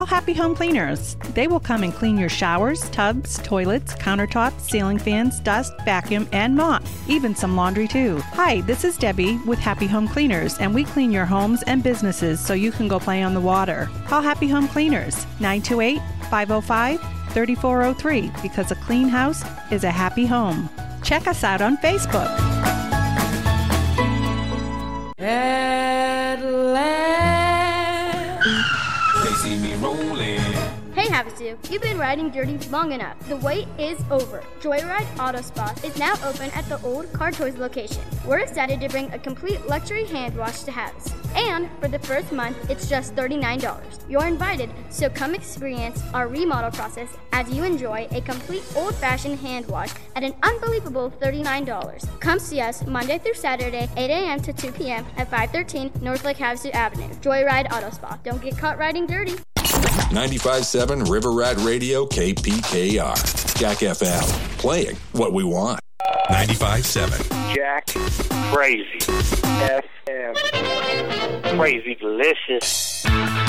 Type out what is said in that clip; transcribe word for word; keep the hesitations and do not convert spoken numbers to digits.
Happy Home Cleaners. They will come and clean your showers, tubs, toilets, countertops, ceiling fans, dust, vacuum, and mop. Even some laundry, too. Hi, this is Debbie with Happy Home Cleaners, and we clean your homes and businesses so you can go play on the water. Call Happy Home Cleaners, nine two eight, five oh five, three four oh three, because a clean house is a happy home. Check us out on Facebook. At last, they see me rolling. Hey Havasu, you've been riding dirty long enough. The wait is over. Joyride Auto Spa is now open at the old Car Toys location. We're excited to bring a complete luxury hand wash to Havasu. And for the first month, it's just thirty-nine dollars. You're invited, so come experience our remodel process as you enjoy a complete old-fashioned hand wash at an unbelievable thirty-nine dollars. Come see us Monday through Saturday, eight a.m. to two p.m. at five thirteen North Lake Havasu Avenue. Joyride Auto Spa. Don't get caught riding dirty. ninety-five point seven River Rat Radio, K P K R. Jack F M. Playing what we want. ninety-five point seven. Jack Crazy F M. Crazy delicious.